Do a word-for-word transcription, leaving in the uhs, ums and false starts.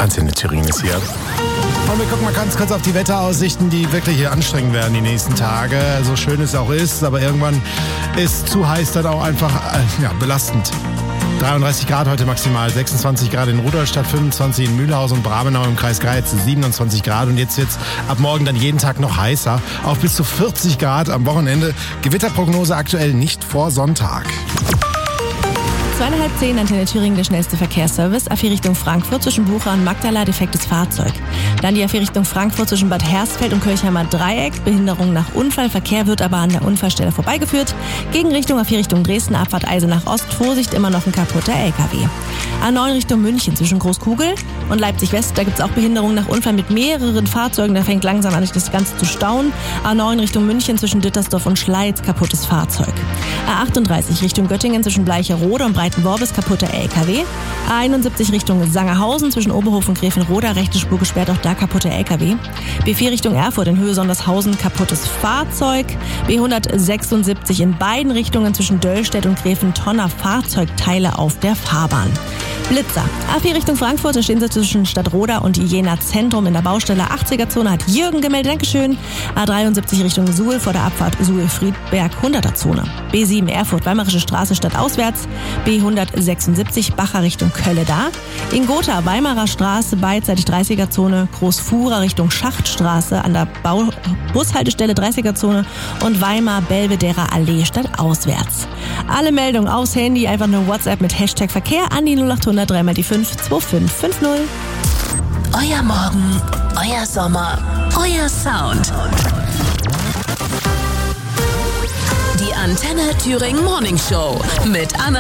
Antenne Thüringen ist hier. Und wir gucken mal ganz kurz auf die Wetteraussichten, die wirklich hier anstrengend werden die nächsten Tage. So schön es auch ist, aber irgendwann ist zu heiß dann auch einfach äh, ja, belastend. dreiunddreißig Grad heute maximal, sechsundzwanzig Grad in Rudolstadt, fünfundzwanzig in Mühlhausen und Brabenau im Kreis Greiz, siebenundzwanzig Grad. Und jetzt wird's ab morgen dann jeden Tag noch heißer, auf bis zu vierzig Grad am Wochenende. Gewitterprognose aktuell nicht vor Sonntag. Zweieinhalb zehn, Antenne Thüringen, der schnellste Verkehrsservice. A vier Richtung Frankfurt zwischen Bucha und Magdala, defektes Fahrzeug. Dann die A vier Richtung Frankfurt zwischen Bad Hersfeld und Kirchheimer Dreieck. Behinderung nach Unfall. Verkehr wird aber an der Unfallstelle vorbeigeführt. Gegenrichtung A vier Richtung Dresden, Abfahrt Eisenach Ost. Vorsicht, immer noch ein kaputter L K W. A neun Richtung München zwischen Großkugel und Leipzig West. Da gibt es auch Behinderung nach Unfall mit mehreren Fahrzeugen. Da fängt langsam an, das Ganze zu stauen. A neun Richtung München zwischen Dittersdorf und Schleiz. Kaputtes Fahrzeug. A achtunddreißig Richtung Göttingen zwischen Bleicherode und Breitenworbis, kaputter L K W. A einundsiebzig Richtung Sangerhausen zwischen Oberhof und Gräfenroda, rechte Spur gesperrt, auch da kaputter L K W. B vier Richtung Erfurt in Höhe Sondershausen, kaputtes Fahrzeug. B hundertsechsundsiebzig in beiden Richtungen zwischen Döllstedt und Gräfentonner, Fahrzeugteile auf der Fahrbahn. Blitzer. A vier Richtung Frankfurt, da stehen sie zwischen Stadtroda und Jena Zentrum in der Baustelle. achtziger-Zone hat Jürgen gemeldet, Dankeschön. A dreiundsiebzig Richtung Suhl vor der Abfahrt Suhl-Friedberg, hunderter-Zone. B sieben Erfurt, Weimarische Straße stadtauswärts. B hundertsechsundsiebzig Bacher Richtung Kölle da. In Gotha, Weimarer Straße, beidseitig dreißiger-Zone. Großfuhrer Richtung Schachtstraße an der Bau- Bushaltestelle dreißiger-Zone. Und Weimar, Belvederer Allee stadtauswärts. Alle Meldungen aufs Handy, einfach nur WhatsApp mit Hashtag Verkehr an die null acht hundert drei mal die fünf zwei fünf fünf null. Euer Morgen, euer Sommer, euer Sound. Die Antenne Thüringen Morning Show mit Anna